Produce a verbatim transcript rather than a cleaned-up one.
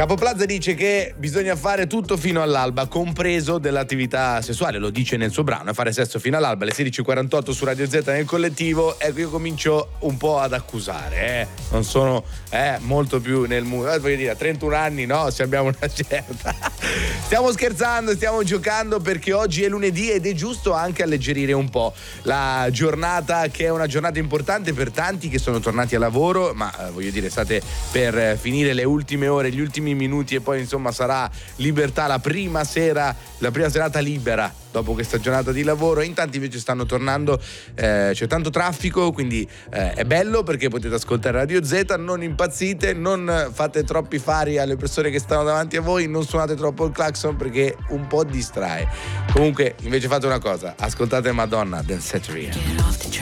Capo Plaza dice che bisogna fare tutto fino all'alba, compreso dell'attività sessuale, lo dice nel suo brano, fare sesso fino all'alba, alle sedici e quarantotto su Radio Z nel collettivo. Ecco, io comincio un po' ad accusare, eh. non sono eh, molto più nel mood, eh, voglio dire, a trentuno anni no, se abbiamo una certa. Stiamo scherzando, stiamo giocando perché oggi è lunedì ed è giusto anche alleggerire un po' la giornata, che è una giornata importante per tanti che sono tornati a lavoro, ma eh, voglio dire, state per eh, finire le ultime ore, gli ultimi minuti e poi insomma sarà libertà, la prima sera, la prima serata libera dopo questa giornata di lavoro. In tanti invece stanno tornando, eh, c'è tanto traffico, quindi eh, è bello perché potete ascoltare Radio Z, non impazzite, non fate troppi fari alle persone che stanno davanti a voi, non suonate troppo il clacson perché un po' distrae. Comunque invece fate una cosa, ascoltate Madonna del Setteria.